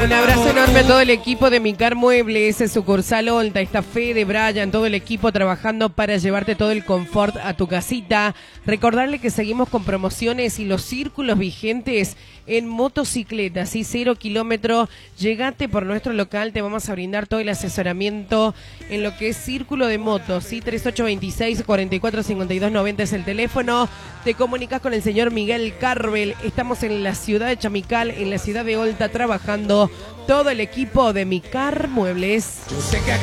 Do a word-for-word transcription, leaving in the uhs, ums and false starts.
Un abrazo enorme a todo el equipo de Micar Muebles, sucursal Olta, está Fede, Brian, todo el equipo trabajando para llevarte todo el confort a tu casita. Recordarle que seguimos con promociones y los círculos vigentes en motocicletas, ¿sí? Cero kilómetro. Llegate por nuestro local, te vamos a brindar todo el asesoramiento en lo que es círculo de motos, ¿sí? tres ocho dos seis, cuatro cuatro cinco dos nueve cero es el teléfono. Te comunicas con el señor Miguel Carvel. Estamos en la ciudad de Chamical, en la ciudad de Olta, trabajando todo el equipo de Micar Muebles.